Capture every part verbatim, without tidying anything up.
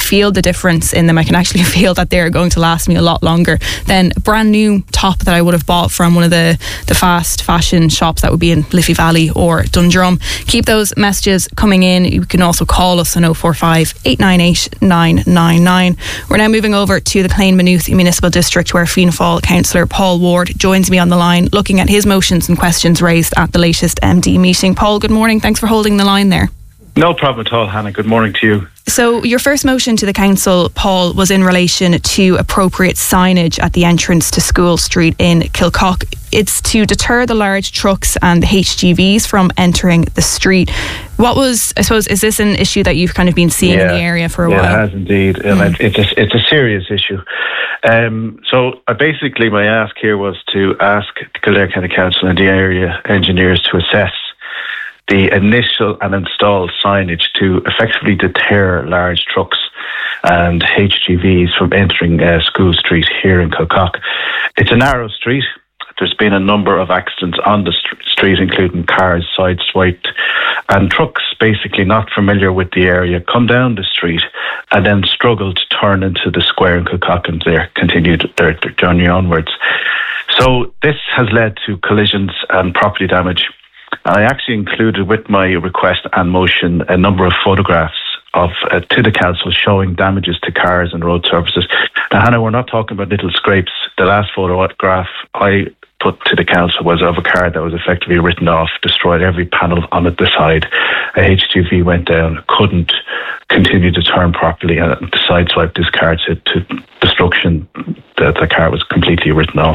feel the difference in them. I can actually feel that they're going to last me a lot longer than a brand new top that I would have bought from one of the, the fast fashion shops that would be in Liffey Valley or Dundrum. Keep those messages coming in. You can also call us on oh four five, eight nine eight, nine nine nine. We're now moving over to the Clane Maynooth Municipal District, where Fianna Fáil Councillor Paul Ward joins me on the line looking at his motions and questions raised at the latest M D meeting. Paul, good morning. Thanks for holding the line there. No problem at all, Hannah. Good morning to you. So your first motion to the council, Paul, was in relation to appropriate signage at the entrance to School Street in Kilcock. It's to deter the large trucks and the H G Vs from entering the street. What was, I suppose, is this an issue that you've kind of been seeing yeah, in the area for a yeah, while? It has indeed. Mm. And it's a, it's a serious issue. Um, so uh, basically my ask here was to ask the Kildare County Council and the area engineers to assess the initial and installed signage to effectively deter large trucks and H G Vs from entering uh, School Street here in Kilcock. It's a narrow street. There's been a number of accidents on the st- street, including cars sideswiped, and trucks basically not familiar with the area come down the street and then struggle to turn into the square in Kilcock and they continued their, their journey onwards. So this has led to collisions and property damage. I actually included with my request and motion a number of photographs of uh, to the council showing damages to cars and road surfaces. Now, Hannah, we're not talking about little scrapes. The last photograph I put to the council was of a car that was effectively written off, destroyed every panel on it, the side. A H G V went down, couldn't continue to turn properly, and sideswiped this car to, to destruction. The, the car was completely written off.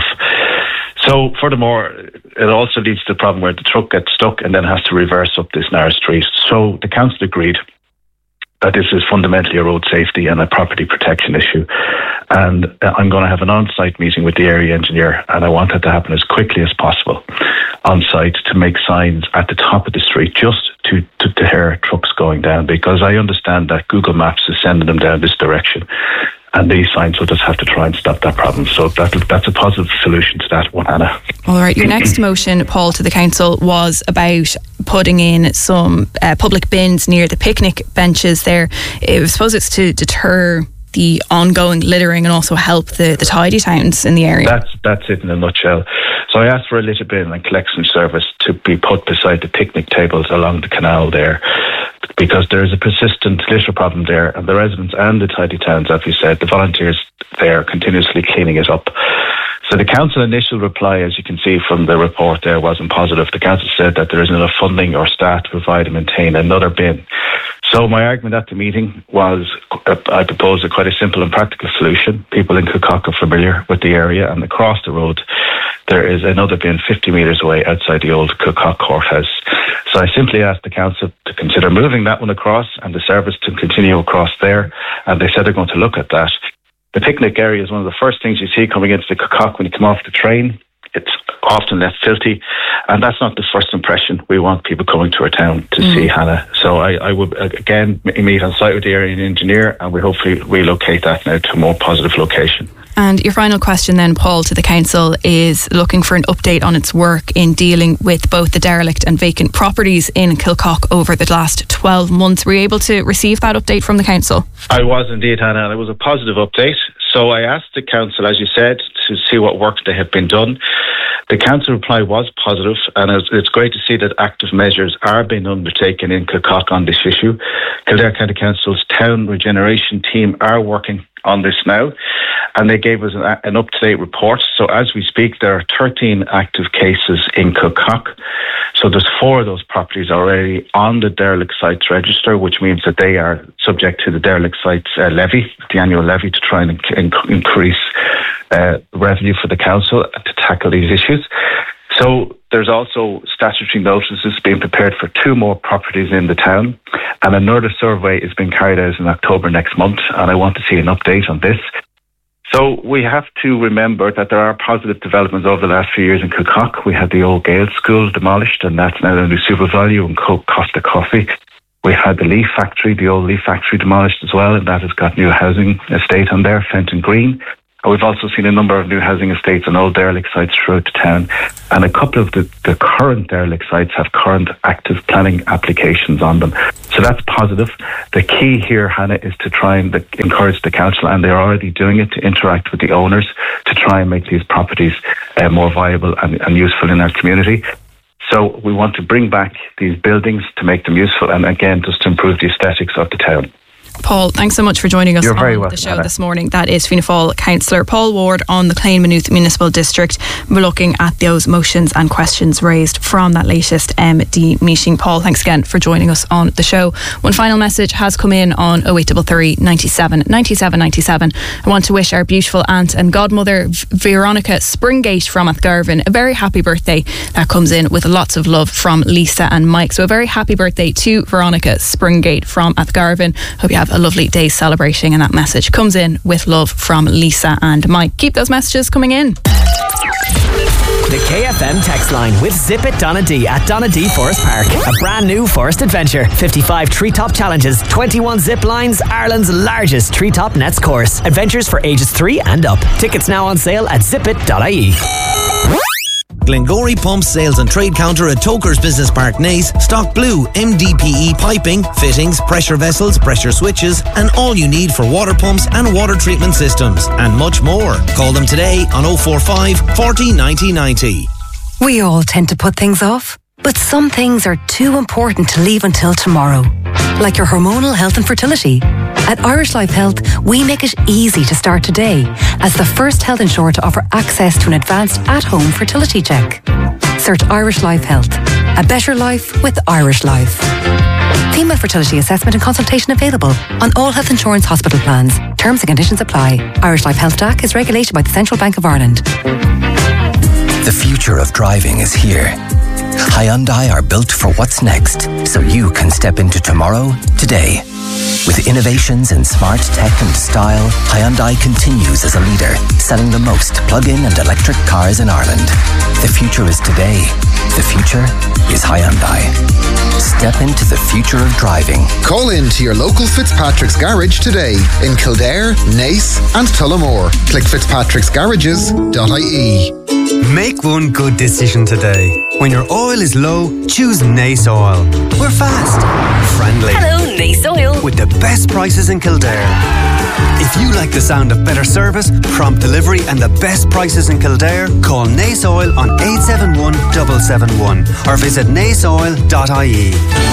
So, furthermore, it also leads to the problem where the truck gets stuck and then has to reverse up this narrow street. So the council agreed that this is fundamentally a road safety and a property protection issue. And I'm going to have an on-site meeting with the area engineer, and I want it to happen as quickly as possible on-site to make signs at the top of the street just to, to deter trucks going down, because I understand that Google Maps is sending them down this direction. And these signs will just have to try and stop that problem. So that, that's a positive solution to that one, Anna. All right. Your next motion, Paul, to the council was about putting in some uh, public bins near the picnic benches there. I suppose it's to deter the ongoing littering and also help the, the tidy towns in the area. That's that's it in a nutshell. So I asked for a litter bin and collection service to be put beside the picnic tables along the canal there, because there is a persistent litter problem there, and the residents and the tidy towns, as we said, the volunteers there are continuously cleaning it up. So the council initial reply, as you can see from the report there, wasn't positive. The council said that there isn't enough funding or staff to provide and maintain another bin. So my argument at the meeting was, uh, I proposed a quite a simple and practical solution. People in Kilcock are familiar with the area, and across the road there is another bin fifty metres away outside the old Kilcock courthouse. So I simply asked the council to consider moving that one across and the service to continue across there, and they said they're going to look at that. The picnic area is one of the first things you see coming into the Kilcock when you come off the train. It's often left filthy, and that's not the first impression we want people coming to our town to mm. see, Hannah. So I, I would again meet on site with the area engineer, and we hopefully relocate that now to a more positive location. And your final question then, Paul, to the council is looking for an update on its work in dealing with both the derelict and vacant properties in Kilcock over the last twelve months. Were you able to receive that update from the council? I was indeed, Hannah, and it was a positive update. So I asked the council, as you said, to see what work they had been done. The council reply was positive, and it's great to see that active measures are being undertaken in Kilcock on this issue. Kildare County Council's town regeneration team are working on this now, and they gave us an, an up-to-date report. So as we speak, there are thirteen active cases in Kilcock. So there's four of those properties already on the derelict sites register, which means that they are subject to the derelict sites uh, levy, the annual levy, to try and inc- increase uh, revenue for the council to tackle these issues. So there's also statutory notices being prepared for two more properties in the town, and another survey is being carried out in October next month, and I want to see an update on this. So we have to remember that there are positive developments over the last few years in Kilcock. We had the old Gale School demolished, and that's now under Super Value and Costa Coffee. We had the Leaf Factory, the old Leaf Factory demolished as well, and that has got new housing estate on there, Fenton Green. And we've also seen a number of new housing estates and old derelict sites throughout the town. And a couple of the, the current derelict sites have current active planning applications on them. So that's positive. The key here, Hannah, is to try and the, encourage the council, and they're already doing it, to interact with the owners to try and make these properties uh, more viable and, and useful in our community. So we want to bring back these buildings to make them useful, and again, just to improve the aesthetics of the town. Paul, thanks so much for joining us You're very on welcome, the show Anna. this morning. That is Fianna Fáil Councillor Paul Ward on the Clane Maynooth Municipal District. We're looking at those motions and questions raised from that latest M D meeting. Paul, thanks again for joining us on the show. One final message has come in on oh eight three three, ninety-seven, ninety-seven, ninety-seven. I want to wish our beautiful aunt and godmother Veronica Springate from Athgarvan a very happy birthday. That comes in with lots of love from Lisa and Mike. So a very happy birthday to Veronica Springate from Athgarvan. Hope you have a lovely day celebrating, and that message comes in with love from Lisa and Mike. Keep those messages coming in. The K F M text line with Zip It Donadee at Donadee Forest Park. A brand new forest adventure. fifty-five treetop challenges, twenty-one zip lines, Ireland's largest treetop nets course. Adventures for ages three and up. Tickets now on sale at zip it dot I E. Glengory Pumps Sales and Trade Counter at Tokers Business Park, Naas stock blue M D P E piping, fittings, pressure vessels, pressure switches, and all you need for water pumps and water treatment systems, and much more. Call them today on oh four five, forty, ninety, ninety. We all tend to put things off, but some things are too important to leave until tomorrow, like your hormonal health and fertility. At Irish Life Health, we make it easy to start today as the first health insurer to offer access to an advanced at-home fertility check. Search Irish Life Health. A better life with Irish Life. Female fertility assessment and consultation available on all health insurance hospital plans. Terms and conditions apply. Irish Life Health D A C is regulated by the Central Bank of Ireland. The future of driving is here. Hyundai are built for what's next, so you can step into tomorrow, today. With innovations in smart tech and style, Hyundai continues as a leader, selling the most plug-in and electric cars in Ireland. The future is today. The future is Hyundai. Step into the future of driving. Call in to your local Fitzpatrick's Garage today in Kildare, Naas and Tullamore. Click fitzpatricks garages dot I E. Make one good decision today. When your oil is low, choose Naas Oil. We're fast, friendly. Hello, Naas Oil. With the best prices in Kildare. If you like the sound of better service, prompt delivery and the best prices in Kildare, call Naas Oil on eight seven one, seven seven one or visit naas oil dot I E.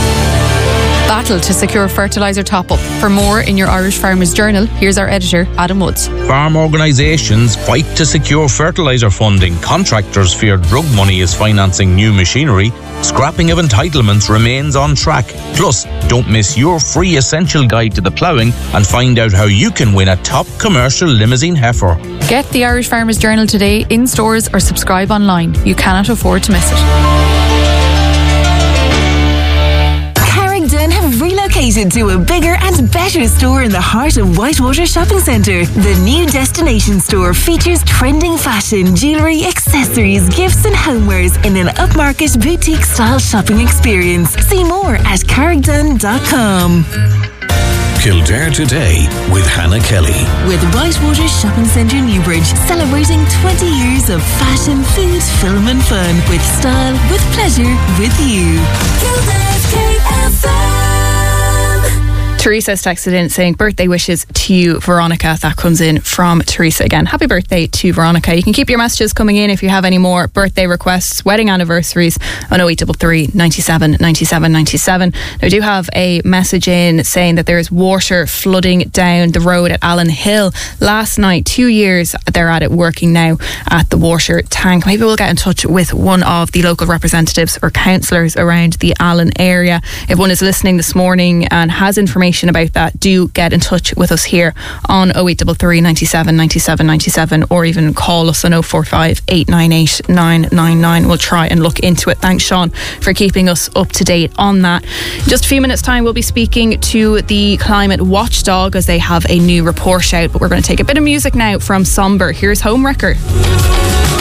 Battle to secure fertiliser top-up. For more in your Irish Farmers Journal, here's our editor, Adam Woods. Farm organisations fight to secure fertiliser funding. Contractors fear drug money is financing new machinery. Scrapping of entitlements remains on track. Plus, don't miss your free essential guide to the ploughing and find out how you can win a top commercial limousine heifer. Get the Irish Farmers Journal today in stores or subscribe online. You cannot afford to miss it. Relocated to a bigger and better store in the heart of Whitewater Shopping Centre. The new destination store features trending fashion, jewellery, accessories, gifts and homewares in an upmarket boutique style shopping experience. See more at carrickdon dot com. Kildare Today with Hannah Kelly. With Whitewater Shopping Centre Newbridge, celebrating twenty years of fashion, food, film and fun. With style, with pleasure, with you. Kildare's K F M. Teresa's texted in saying birthday wishes to you, Veronica. That comes in from Teresa again. Happy birthday to Veronica. You can keep your messages coming in if you have any more birthday requests, wedding anniversaries on oh eight three three, ninety-seven, ninety-seven, ninety-seven. Now, I do have a message in saying that there is water flooding down the road at Allen Hill. Last night, two years they're at it, working now at the water tank. Maybe we'll get in touch with one of the local representatives or councillors around the Allen area. If one is listening this morning and has information about that, do get in touch with us here on oh eight three three, ninety-seven, ninety-seven, ninety-seven, or even call us on oh four five, eight nine eight, nine nine nine. We'll try and look into it. Thanks, Sean, for keeping us up to date on that. In just a few minutes time, we'll be speaking to the Climate Watchdog as they have a new report out, but we're going to take a bit of music now from Somber. Here's Homewrecker.